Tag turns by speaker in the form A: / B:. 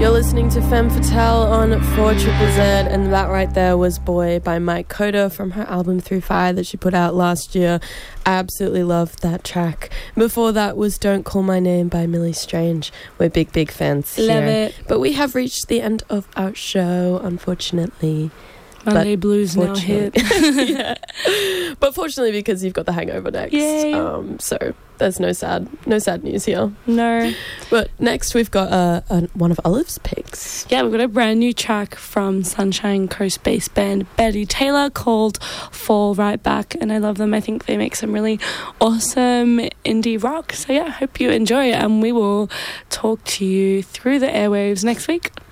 A: You're listening to Femme Fatale on 4ZZZ, and that right there was Boy by Mike Coda from her album Through Fire that she put out last year. I absolutely loved that track. Before that was Don't Call My Name by Millie Strange. We're big fans here.
B: Love it.
A: But we have reached the end of our show, unfortunately.
B: Monday blues now hit.
A: Yeah. But fortunately, because you've got The Hangover next.
B: Yay.
A: So there's no sad news here.
B: No.
A: But next we've got one of Olive's picks.
B: Yeah, we've got a brand new track from Sunshine Coast based band Betty Taylor called Fall Right Back, and I love them. I think they make some really awesome indie rock. So yeah, I hope you enjoy it, and we will talk to you through the airwaves next week.